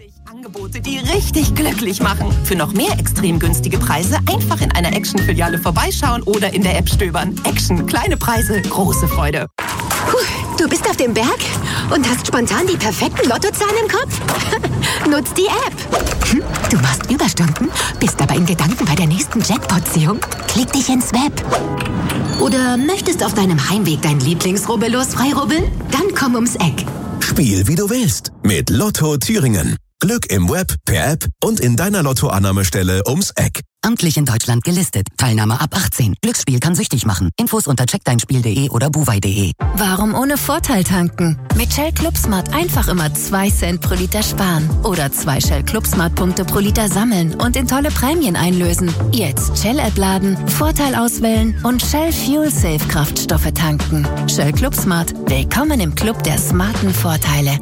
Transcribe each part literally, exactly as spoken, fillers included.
Angebote, die richtig glücklich machen. Für noch mehr extrem günstige Preise einfach in einer Action-Filiale vorbeischauen oder in der App stöbern. Action, kleine Preise, große Freude. Puh, du bist auf dem Berg und hast spontan die perfekten Lottozahlen im Kopf? Nutz die App. Hm, du machst Überstunden, bist aber in Gedanken bei der nächsten Jackpot-Ziehung. Klick dich ins Web. Oder möchtest auf deinem Heimweg dein Lieblingsrubbellos freirubbeln? Dann komm ums Eck. Spiel wie du willst mit Lotto Thüringen. Glück im Web, per App und in deiner Lottoannahmestelle ums Eck. Amtlich in Deutschland gelistet. Teilnahme ab achtzehn. Glücksspiel kann süchtig machen. Infos unter check dein spiel punkt de oder buwei punkt de. Warum ohne Vorteil tanken? Mit Shell Club Smart einfach immer zwei Cent pro Liter sparen. Oder zwei Shell Club Smart Punkte pro Liter sammeln und in tolle Prämien einlösen. Jetzt Shell-App laden, Vorteil auswählen und Shell Fuel Safe Kraftstoffe tanken. Shell Club Smart. Willkommen im Club der smarten Vorteile.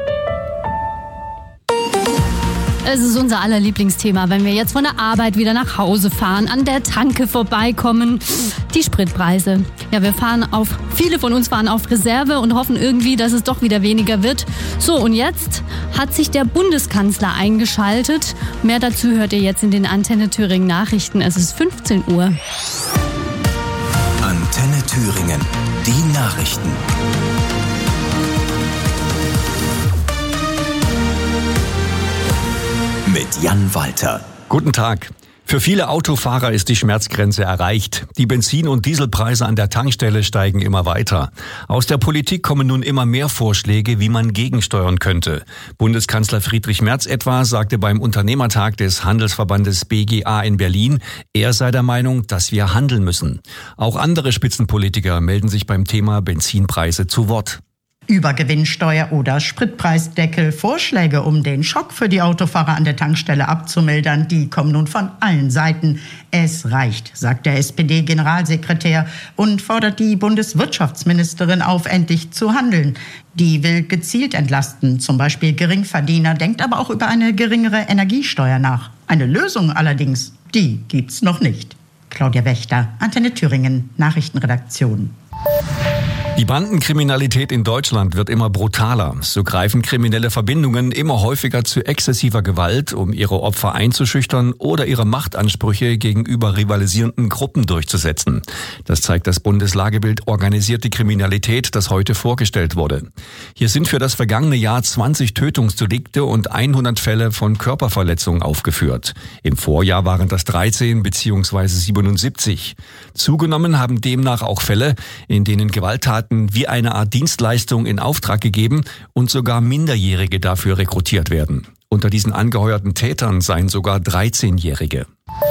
Es ist unser aller Lieblingsthema, wenn wir jetzt von der Arbeit wieder nach Hause fahren, an der Tanke vorbeikommen. Die Spritpreise. Ja, wir fahren auf, viele von uns fahren auf Reserve und hoffen irgendwie, dass es doch wieder weniger wird. So, und jetzt hat sich der Bundeskanzler eingeschaltet. Mehr dazu hört ihr jetzt in den Antenne Thüringen Nachrichten. Es ist fünfzehn Uhr. Antenne Thüringen, die Nachrichten. Mit Jan Walter. Guten Tag. Für viele Autofahrer ist die Schmerzgrenze erreicht. Die Benzin- und Dieselpreise an der Tankstelle steigen immer weiter. Aus der Politik kommen nun immer mehr Vorschläge, wie man gegensteuern könnte. Bundeskanzler Friedrich Merz etwa sagte beim Unternehmertag des Handelsverbandes B G A in Berlin, er sei der Meinung, dass wir handeln müssen. Auch andere Spitzenpolitiker melden sich beim Thema Benzinpreise zu Wort. Übergewinnsteuer oder Spritpreisdeckel, Vorschläge, um den Schock für die Autofahrer an der Tankstelle abzumildern, die kommen nun von allen Seiten. Es reicht, sagt der S P D-Generalsekretär und fordert die Bundeswirtschaftsministerin auf, endlich zu handeln. Die will gezielt entlasten, zum Beispiel Geringverdiener, denkt aber auch über eine geringere Energiesteuer nach. Eine Lösung allerdings, die gibt's noch nicht. Claudia Wächter, Antenne Thüringen, Nachrichtenredaktion. Die Bandenkriminalität in Deutschland wird immer brutaler. So greifen kriminelle Verbindungen immer häufiger zu exzessiver Gewalt, um ihre Opfer einzuschüchtern oder ihre Machtansprüche gegenüber rivalisierenden Gruppen durchzusetzen. Das zeigt das Bundeslagebild Organisierte Kriminalität, das heute vorgestellt wurde. Hier sind für das vergangene Jahr zwanzig Tötungsdelikte und hundert Fälle von Körperverletzungen aufgeführt. Im Vorjahr waren das dreizehn bzw. siebenundsiebzig. Zugenommen haben demnach auch Fälle, in denen Gewalttaten wie eine Art Dienstleistung in Auftrag gegeben und sogar Minderjährige dafür rekrutiert werden. Unter diesen angeheuerten Tätern seien sogar dreizehnjährige.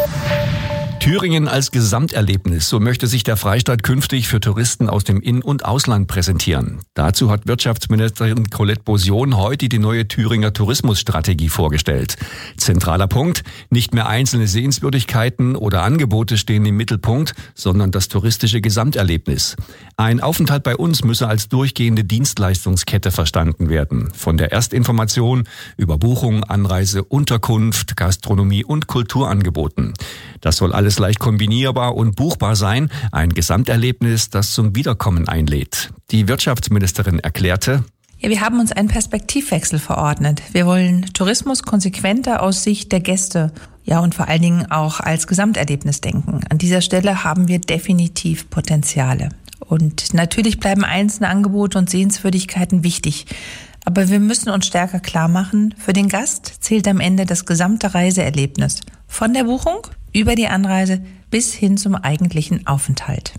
Thüringen als Gesamterlebnis, so möchte sich der Freistaat künftig für Touristen aus dem In- und Ausland präsentieren. Dazu hat Wirtschaftsministerin Colette Bosion heute die neue Thüringer Tourismusstrategie vorgestellt. Zentraler Punkt, nicht mehr einzelne Sehenswürdigkeiten oder Angebote stehen im Mittelpunkt, sondern das touristische Gesamterlebnis. Ein Aufenthalt bei uns müsse als durchgehende Dienstleistungskette verstanden werden. Von der Erstinformation über Buchung, Anreise, Unterkunft, Gastronomie und Kulturangeboten. Das soll alles leicht kombinierbar und buchbar sein. Ein Gesamterlebnis, das zum Wiederkommen einlädt. Die Wirtschaftsministerin erklärte: Ja, wir haben uns einen Perspektivwechsel verordnet. Wir wollen Tourismus konsequenter aus Sicht der Gäste, ja, und vor allen Dingen auch als Gesamterlebnis denken. An dieser Stelle haben wir definitiv Potenziale. Und natürlich bleiben einzelne Angebote und Sehenswürdigkeiten wichtig. Aber wir müssen uns stärker klar machen, für den Gast zählt am Ende das gesamte Reiseerlebnis. Von der Buchung über die Anreise bis hin zum eigentlichen Aufenthalt.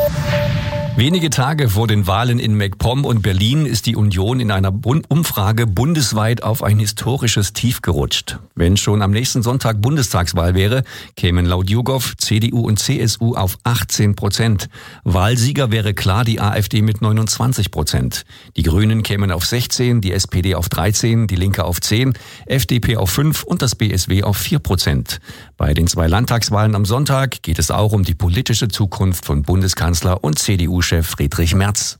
Wenige Tage vor den Wahlen in MacPom und Berlin ist die Union in einer Umfrage bundesweit auf ein historisches Tief gerutscht. Wenn schon am nächsten Sonntag Bundestagswahl wäre, kämen laut YouGov C D U und C S U auf achtzehn Prozent. Wahlsieger wäre klar die AfD mit neunundzwanzig Prozent. Die Grünen kämen auf sechzehn, die S P D auf dreizehn, die Linke auf zehn, F D P auf fünf und das B S W auf vier Prozent. Bei den zwei Landtagswahlen am Sonntag geht es auch um die politische Zukunft von Bundeskanzler und C D U-Chef Friedrich Merz.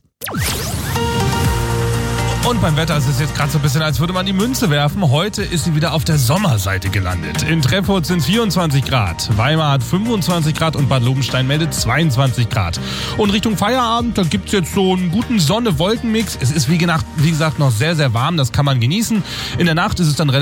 Und beim Wetter ist es jetzt gerade so ein bisschen, als würde man die Münze werfen. Heute ist sie wieder auf der Sommerseite gelandet. In Treffurt sind vierundzwanzig Grad, Weimar hat fünfundzwanzig Grad und Bad Lobenstein meldet zweiundzwanzig Grad. Und Richtung Feierabend, da gibt's jetzt so einen guten Sonne-Wolken-Mix. Es ist wie gesagt noch sehr, sehr warm, das kann man genießen. In der Nacht ist es dann relativ